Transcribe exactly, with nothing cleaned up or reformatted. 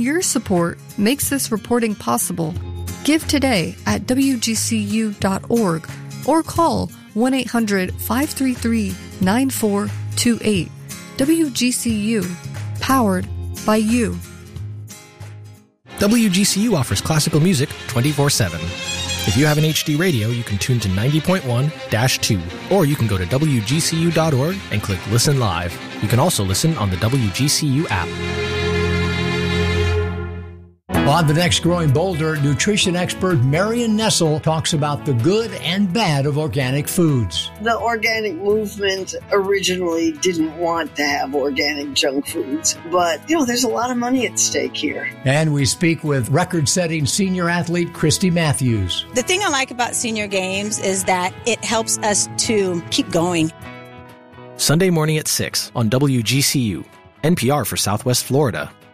your support makes this reporting possible. Give today at W G C U dot org or call one eight hundred five three three nine four two eight. W G C U, powered by you. W G C U offers classical music twenty-four seven. If you have an H D radio, you can tune to ninety point one dash two, or you can go to W G C U dot org and click Listen Live. You can also listen on the W G C U app. On The Next Growing Boulder, nutrition expert Marion Nessel talks about the good and bad of organic foods. The organic movement originally didn't want to have organic junk foods, but, you know, there's a lot of money at stake here. And we speak with record-setting senior athlete Christy Matthews. The thing I like about Senior Games is that it helps us to keep going. Sunday morning at six on W G C U, N P R for Southwest Florida.